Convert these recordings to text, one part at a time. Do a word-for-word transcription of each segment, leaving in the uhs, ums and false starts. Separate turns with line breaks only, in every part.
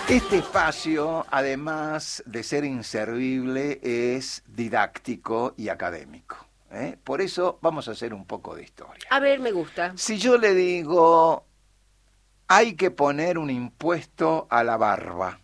Este espacio, además de ser inservible, es didáctico y académico, ¿eh? Por eso vamos a hacer un poco de historia.
A ver, me gusta.
Si yo le digo, hay que poner un impuesto a la barba,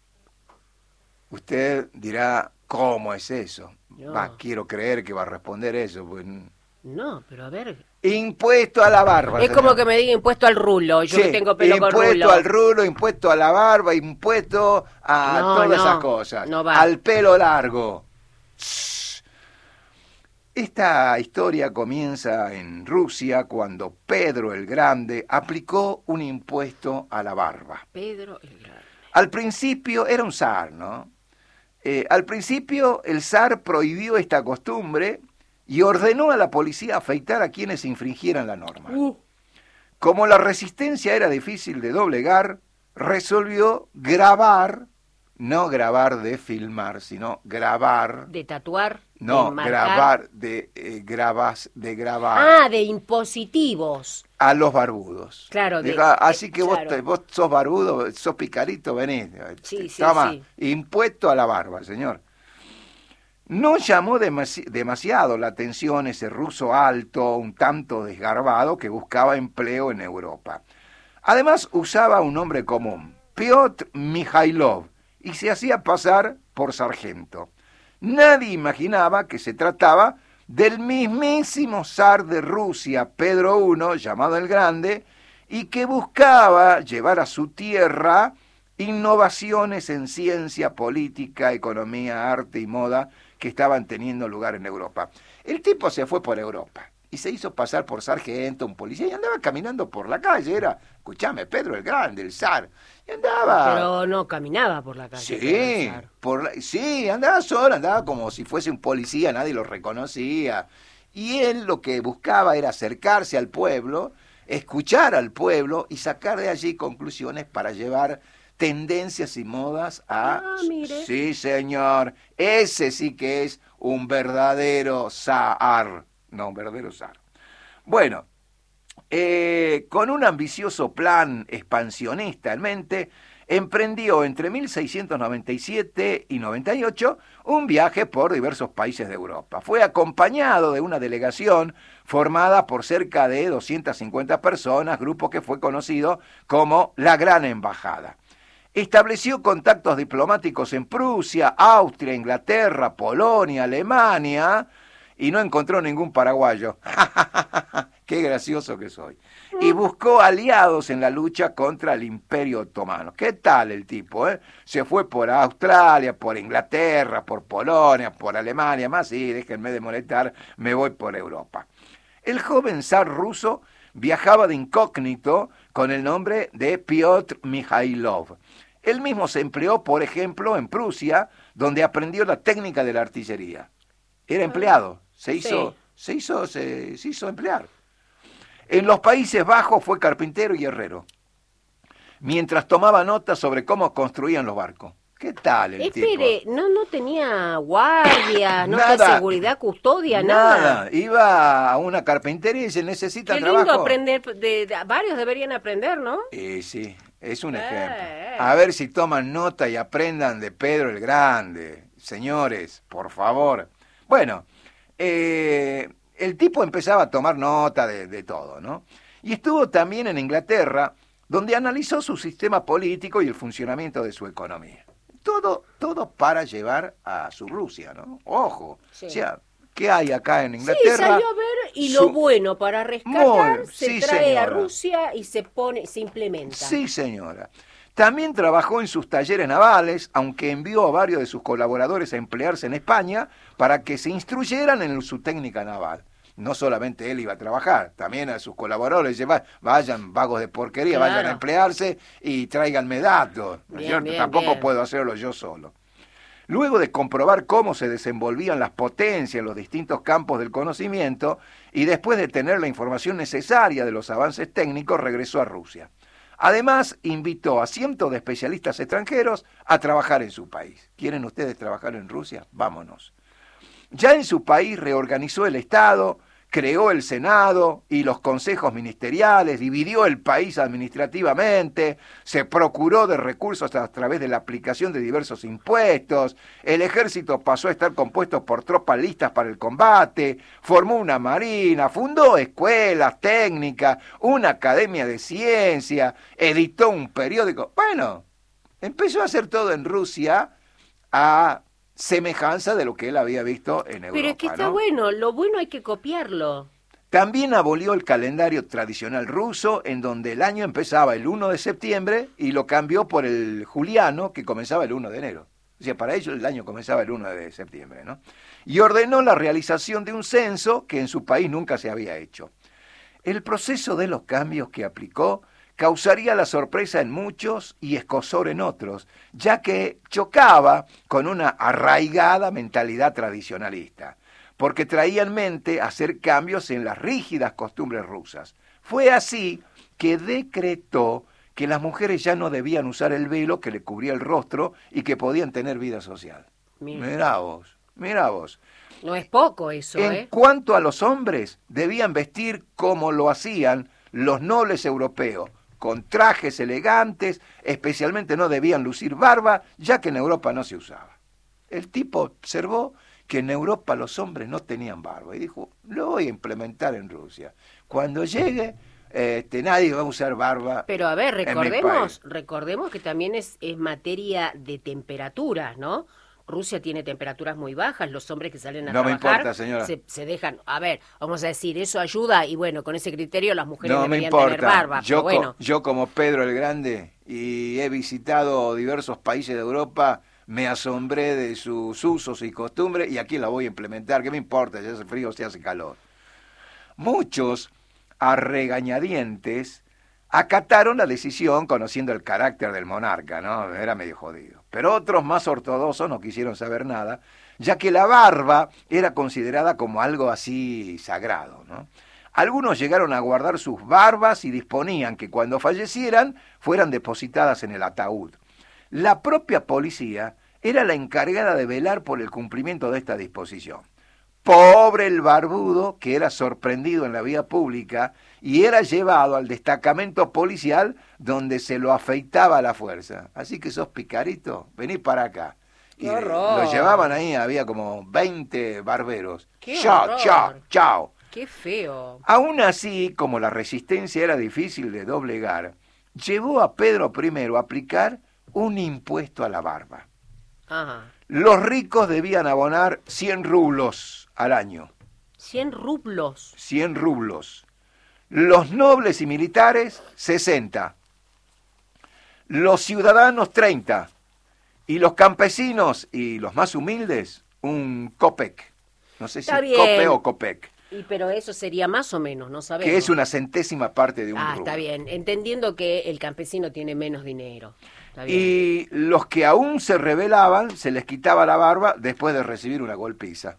usted dirá, ¿cómo es eso?
No.
Va, quiero creer que va a responder eso. Pues...
No, pero a ver.
Impuesto a la barba.
Es
señor.
como que me diga impuesto al rulo. Yo
Sí,
que tengo pelo con rulo.
impuesto al rulo, impuesto a la barba, impuesto a
No,
todas
no,
esas cosas.
no va.
Al pelo largo. Esta historia comienza en Rusia cuando Pedro el Grande aplicó un impuesto a la barba.
Pedro el Grande.
Al principio era un zar, ¿no? Eh, al principio el zar prohibió esta costumbre y ordenó a la policía afeitar a quienes infringieran la norma.
Uh.
Como la resistencia era difícil de doblegar, resolvió grabar, no grabar de filmar, sino grabar.
De tatuar.
No,
de marcar.
grabar de eh, grabas, de grabar.
Ah, de impositivos.
A los barbudos.
Claro. De,
Diga, así que
claro.
vos, te, vos sos barbudo, sos picarito, venís.
Sí, sí,
Toma,
sí.
impuesto a la barba, señor. No llamó demasi- demasiado la atención ese ruso alto, un tanto desgarbado, que buscaba empleo en Europa. Además, usaba un nombre común, Piotr Mikhailov, y se hacía pasar por sargento. Nadie imaginaba que se trataba del mismísimo zar de Rusia, Pedro primero, llamado el Grande, y que buscaba llevar a su tierra innovaciones en ciencia, política, economía, arte y moda que estaban teniendo lugar en Europa. El tipo se fue por Europa y se hizo pasar por sargento, un policía, y andaba caminando por la calle, era, escuchame, Pedro el Grande, el zar, y andaba...
Pero no caminaba por la calle.
Sí, por la, sí, andaba solo, andaba como si fuese un policía, nadie lo reconocía. Y él lo que buscaba era acercarse al pueblo, escuchar al pueblo y sacar de allí conclusiones para llevar tendencias y modas a...
Ah, mire.
Sí, señor, ese sí que es un verdadero zar, no, un verdadero zar. Bueno, eh, con un ambicioso plan expansionista en mente, emprendió entre mil seiscientos noventa y siete y noventa y ocho un viaje por diversos países de Europa. Fue acompañado de una delegación formada por cerca de doscientas cincuenta personas, grupo que fue conocido como la Gran Embajada. Estableció contactos diplomáticos en Prusia, Austria, Inglaterra, Polonia, Alemania, y no encontró ningún paraguayo. ¡Qué gracioso que soy! Y buscó aliados en la lucha contra el Imperio Otomano. ¿Qué tal el tipo, eh? Se fue por Australia, por Inglaterra, por Polonia, por Alemania, más sí, déjenme de molestar, me voy por Europa. El joven zar ruso viajaba de incógnito con el nombre de Piotr Mikhailov. Él mismo se empleó, por ejemplo, en Prusia, donde aprendió la técnica de la artillería. Era empleado, se hizo,
Sí.
se hizo, se, se hizo emplear. En los Países Bajos fue carpintero y herrero, mientras tomaba notas sobre cómo construían los barcos. ¿Qué tal el
Espere,
tipo?
no, no tenía guardia, no
Nada.
tenía seguridad, custodia, nada.
Nada, iba a una carpintería y se necesita
Qué
trabajo.
lindo aprender, de, de- varios deberían aprender, ¿no?
Eh, sí, es un
Eh,
ejemplo.
eh.
A ver si toman nota y aprendan de Pedro el Grande. Señores, por favor. Bueno, eh, el tipo empezaba a tomar nota de, de todo, ¿no? Y estuvo también en Inglaterra, donde analizó su sistema político y el funcionamiento de su economía. Todo, todo para llevar a su Rusia, ¿no? Ojo,
Sí.
o sea, ¿qué hay acá en
Sí,
Inglaterra?
salió a ver y
Su-
lo bueno para rescatar
Muy-
se
sí,
trae a
señora.
Rusia y se pone, se implementa.
Sí, señora. También trabajó en sus talleres navales, aunque envió a varios de sus colaboradores a emplearse en España para que se instruyeran en su técnica naval. No solamente él iba a trabajar, también a sus colaboradores, lleva, vayan vagos de porquería,
Claro.
vayan a emplearse y tráiganme datos. ¿No es
Bien,
cierto?
bien,
Tampoco
bien.
puedo hacerlo yo solo. Luego de comprobar cómo se desenvolvían las potencias en los distintos campos del conocimiento y después de tener la información necesaria de los avances técnicos, regresó a Rusia. Además, invitó a cientos de especialistas extranjeros a trabajar en su país. ¿Quieren ustedes trabajar en Rusia? Vámonos. Ya en su país reorganizó el Estado, creó el Senado y los consejos ministeriales, dividió el país administrativamente, se procuró de recursos a través de la aplicación de diversos impuestos, el ejército pasó a estar compuesto por tropas listas para el combate, formó una marina, fundó escuelas técnicas, una academia de ciencia, editó un periódico. Bueno, empezó a hacer todo en Rusia a semejanza de lo que él había visto en Europa.
Pero es que está
¿no?
bueno, lo bueno hay que copiarlo.
También abolió el calendario tradicional ruso, en donde el año empezaba el primero de septiembre y lo cambió por el juliano, que comenzaba el primero de enero. O sea, para ellos el año comenzaba el primero de septiembre, ¿no? Y ordenó la realización de un censo que en su país nunca se había hecho. El proceso de los cambios que aplicó causaría la sorpresa en muchos y escozor en otros, ya que chocaba con una arraigada mentalidad tradicionalista, porque traía en mente hacer cambios en las rígidas costumbres rusas. Fue así que decretó que las mujeres ya no debían usar el velo que le cubría el rostro y que podían tener vida social.
Mira.
Mirá vos, mirá vos.
No es poco eso,
En
¿eh?
cuanto a los hombres, debían vestir como lo hacían los nobles europeos, con trajes elegantes, especialmente no debían lucir barba, ya que en Europa no se usaba. El tipo observó que en Europa los hombres no tenían barba y dijo, lo voy a implementar en Rusia. Cuando llegue, este, nadie va a usar barba.
Pero a ver,
en mi
recordemos,
país.
recordemos que también es, es materia de temperaturas, ¿no? Rusia tiene temperaturas muy bajas, los hombres que salen a
No me
trabajar
importa, señora.
Se, se dejan, a ver, vamos a decir, eso ayuda y bueno, con ese criterio las mujeres
No me
deberían
importa.
tener barba,
yo,
pero
co-
bueno.
yo como Pedro el Grande y he visitado diversos países de Europa, me asombré de sus usos y costumbres y aquí la voy a implementar. ¿Qué me importa si hace frío o si hace calor? Muchos, a regañadientes, acataron la decisión conociendo el carácter del monarca, ¿no? Era medio jodido. Pero otros más ortodoxos no quisieron saber nada, ya que la barba era considerada como algo así sagrado, ¿no? Algunos llegaron a guardar sus barbas y disponían que cuando fallecieran fueran depositadas en el ataúd. La propia policía era la encargada de velar por el cumplimiento de esta disposición. Pobre el barbudo que era sorprendido en la vía pública y era llevado al destacamento policial donde se lo afeitaba a la fuerza. Así que sos picarito, vení para acá. Y
¡Qué horror!
lo llevaban ahí, había como veinte barberos.
¡Qué
Chao,
horror!
chao, chao.
Qué feo.
Aún así, como la resistencia era difícil de doblegar, llevó a Pedro primero a aplicar un impuesto a la barba.
Ajá.
Los ricos debían abonar cien rublos al año.
cien rublos.
cien rublos. Los nobles y militares, sesenta. Los ciudadanos, treinta. Y los campesinos y los más humildes, un copec. No sé si
Está
es
bien.
cope o copec.
Y pero eso sería más o menos, no sabemos.
Que es una centésima parte de un
Ah,
rublo.
está bien, entendiendo que el campesino tiene menos dinero. Está bien.
Y los que aún se rebelaban, se les quitaba la barba después de recibir una golpiza.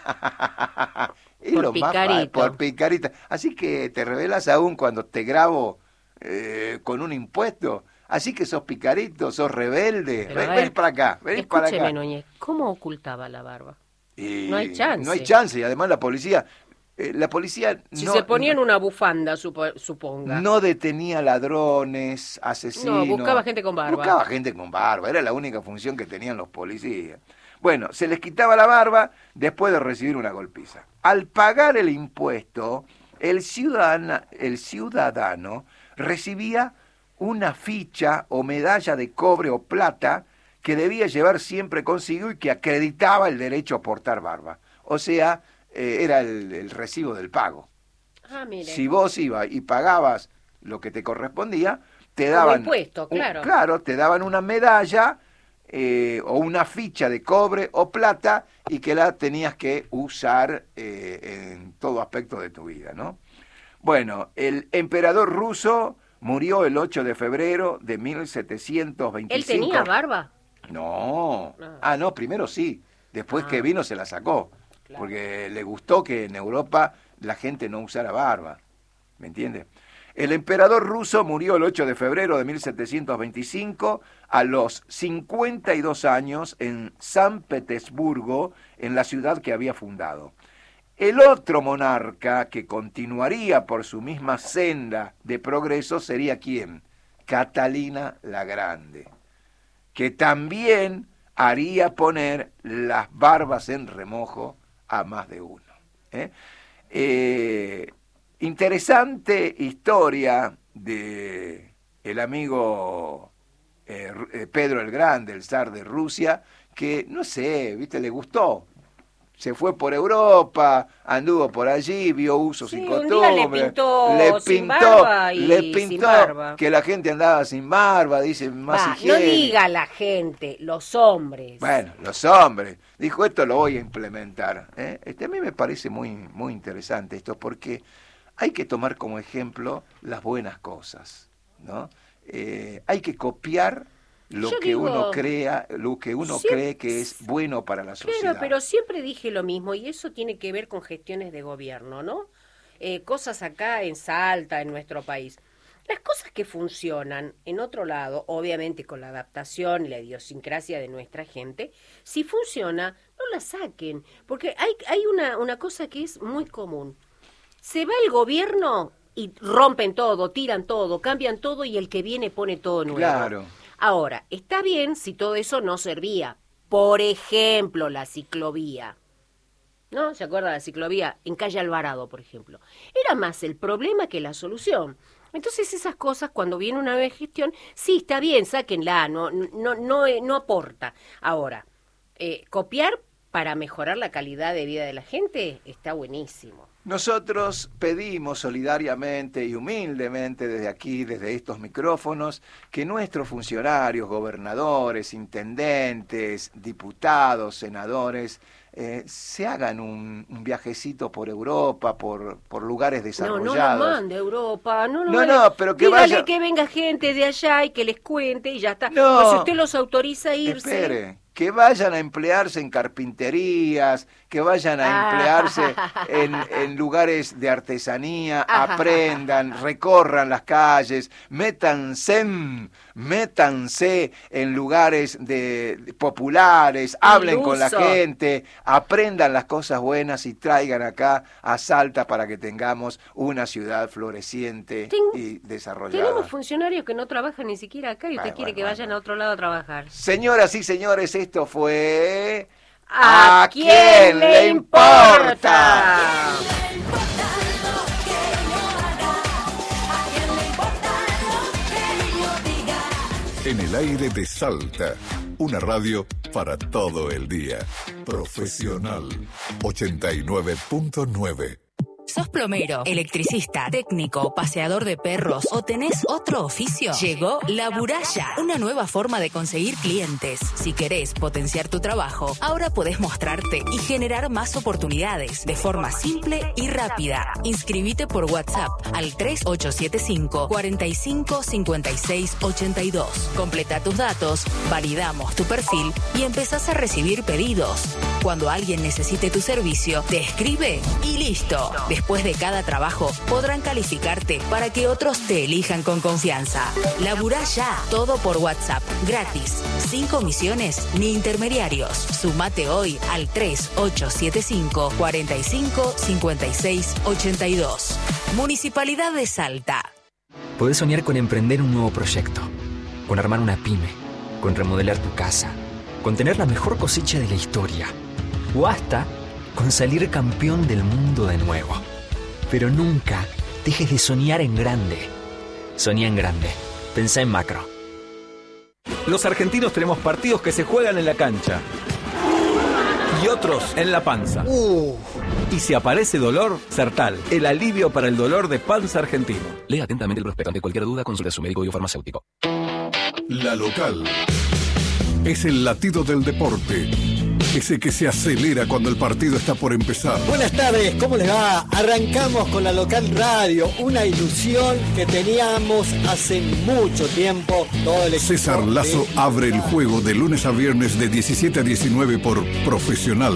Y
Por
lo más fa-
picarito.
por picarita. Así que te rebelas aún cuando te grabo eh, con un impuesto. Así que sos picarito, sos rebelde.
Pero,
Ven,
a ver,
ven para acá, ven para
Escúcheme,
acá.
Núñez, ¿cómo ocultaba la barba?
Y
no hay chance.
No hay chance. Y además la policía, eh, la policía
Si
no,
se ponía en una bufanda, supo- suponga.
no detenía ladrones, asesinos.
No, buscaba gente con barba.
Buscaba gente con barba, era la única función que tenían los policías. Bueno, se les quitaba la barba después de recibir una golpiza. Al pagar el impuesto, el ciudadano, el ciudadano recibía una ficha o medalla de cobre o plata que debía llevar siempre consigo y que acreditaba el derecho a portar barba. O sea, eh, era el, el recibo del pago.
Ah, mire.
Si vos ibas y pagabas lo que te correspondía, te
Como
daban...
impuesto,
un-
claro.
claro, te daban una medalla eh, o una ficha de cobre o plata y que la tenías que usar eh, en todo aspecto de tu vida, ¿no? Bueno, el emperador ruso murió el ocho de febrero de mil setecientos veinticinco.
¿Él tenía barba?
No.
Ah.
Ah, no, primero sí. Después
Ah.
que vino se la sacó.
Claro.
Porque le gustó que en Europa la gente no usara barba. ¿Me entiendes? El emperador ruso murió el ocho de febrero de mil setecientos veinticinco a los cincuenta y dos años en San Petersburgo, en la ciudad que había fundado. El otro monarca que continuaría por su misma senda de progreso sería ¿quién? Catalina la Grande, que también haría poner las barbas en remojo a más de uno. ¿eh? Eh, interesante historia de el amigo eh, Pedro el Grande, el zar de Rusia, que, no sé, viste, le gustó. Se fue por Europa, anduvo por allí, vio usos
sí,
y costumbres.
Le pintó,
le pintó,
sin barba y
le pintó
sin barba.
Que la gente andaba sin barba, dice, más
Va,
higiene.
No diga la gente, los hombres.
Bueno, los hombres. Dijo, esto lo voy a implementar. ¿eh? Este, a mí me parece muy, muy interesante esto, porque hay que tomar como ejemplo las buenas cosas, ¿no? Eh, hay que copiar lo
Yo
que
digo,
uno crea, lo que uno
siempre,
cree que es bueno para la sociedad.
Claro, pero siempre dije lo mismo, y eso tiene que ver con gestiones de gobierno, ¿no? Eh, cosas acá en Salta, en nuestro país. Las cosas que funcionan en otro lado, obviamente con la adaptación y la idiosincrasia de nuestra gente, si funciona, no la saquen, porque hay, hay una, una cosa que es muy común. Se va el gobierno y rompen todo, tiran todo, cambian todo, y el que viene pone todo nuevo.
Claro.
Ahora, está bien si todo eso no servía. Por ejemplo, la ciclovía. ¿No? ¿Se acuerda de la ciclovía? En calle Alvarado, por ejemplo. Era más el problema que la solución. Entonces esas cosas, cuando viene una nueva gestión, sí, está bien, sáquenla, no, no, no, no aporta. Ahora, eh, copiar para mejorar la calidad de vida de la gente está buenísimo.
Nosotros pedimos solidariamente y humildemente desde aquí, desde estos micrófonos, que nuestros funcionarios, gobernadores, intendentes, diputados, senadores, eh, se hagan un, un viajecito por Europa, por, por lugares desarrollados.
No, no lo mande a Europa, no lo
No,
mande.
no, pero que
Dígale
vaya...
que venga gente de allá y que les cuente y ya está.
No,
pues si usted los autoriza a irse...
Espere, que vayan a emplearse en carpinterías, que vayan a emplearse
ah.
en, en lugares de artesanía, aprendan, recorran las calles, métanse, métanse en lugares de, de populares, hablen
Iluso.
con la gente, aprendan las cosas buenas y traigan acá a Salta para que tengamos una ciudad floreciente
Ten,
y desarrollada.
Tenemos funcionarios que no trabajan ni siquiera acá y usted
bueno,
quiere
bueno,
que vayan
bueno.
a otro lado a trabajar.
Señoras y señores, esto fue...
¿A, ¿A quién, quién le importa? importa?
En el aire de Salta, una radio para todo el día. Profesional ochenta y nueve punto nueve.
¿Sos plomero, electricista, técnico, paseador de perros o tenés otro oficio? Llegó La Buralla, una nueva forma de conseguir clientes. Si querés potenciar tu trabajo, ahora podés mostrarte y generar más oportunidades de forma simple y rápida. Inscribite por WhatsApp al tres ocho siete cinco, cuatro cinco, cinco seis ocho dos. Completa tus datos, validamos tu perfil y empezás a recibir pedidos. Cuando alguien necesite tu servicio, te escribe y listo. Después de cada trabajo, podrán calificarte para que otros te elijan con confianza. Laburá ya, todo por WhatsApp, gratis, sin comisiones ni intermediarios. Sumate hoy al tres ocho siete cinco, cuatro cinco, cinco seis ocho dos. Municipalidad de Salta.
Podés soñar con emprender un nuevo proyecto, con armar una pyme, con remodelar tu casa, con tener la mejor cosecha de la historia, o hasta con salir campeón del mundo de nuevo. Pero nunca dejes de soñar en grande. Soñá en grande. Pensá en macro.
Los argentinos tenemos partidos que se juegan en la cancha y otros en la panza. Uh. Y si aparece dolor, Sertal, el alivio para el dolor de panza argentino.
Lea atentamente el prospecto. Ante cualquier duda, consulte a su médico y o farmacéutico.
La Local es el latido del deporte. Ese que se acelera cuando el partido está por empezar.
Buenas tardes, ¿cómo les va? Arrancamos con la Local Radio, una ilusión que teníamos hace mucho tiempo. Todo el
César Lazo de... abre el juego de lunes a viernes de diecisiete a diecinueve por Profesional.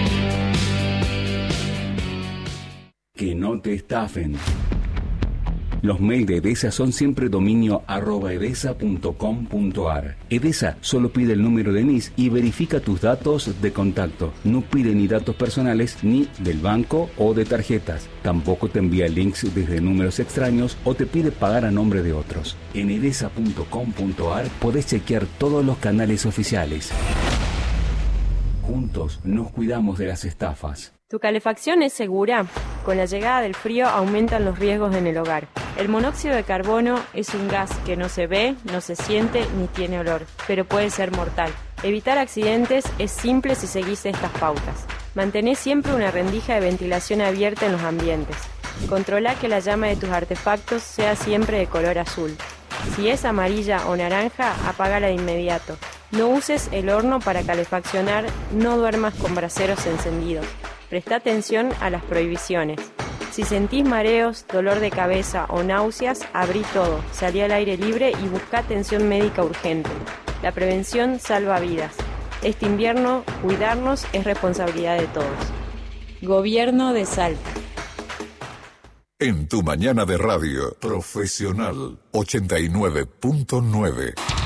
Que no te estafen. Los mails de Edesa son siempre dominio arroba edesa punto com punto ar. Edesa solo pide el número de N I S y verifica tus datos de contacto. No pide ni datos personales ni del banco o de tarjetas. Tampoco te envía links desde números extraños o te pide pagar a nombre de otros. En edesa punto com punto ar podés chequear todos los canales oficiales. Juntos nos cuidamos de las estafas.
¿Tu calefacción es segura? Con la llegada del frío aumentan los riesgos en el hogar. El monóxido de carbono es un gas que no se ve, no se siente ni tiene olor, pero puede ser mortal. Evitar accidentes es simple si seguís estas pautas. Mantené siempre una rendija de ventilación abierta en los ambientes. Controla que la llama de tus artefactos sea siempre de color azul. Si es amarilla o naranja, apágala de inmediato. No uses el horno para calefaccionar, no duermas con braseros encendidos. Presta atención a las prohibiciones. Si sentís mareos, dolor de cabeza o náuseas, abrí todo, salí al aire libre y busca atención médica urgente. La prevención salva vidas. Este invierno, cuidarnos es responsabilidad de todos. Gobierno de Salta.
En tu mañana de radio, Profesional ochenta y nueve punto nueve.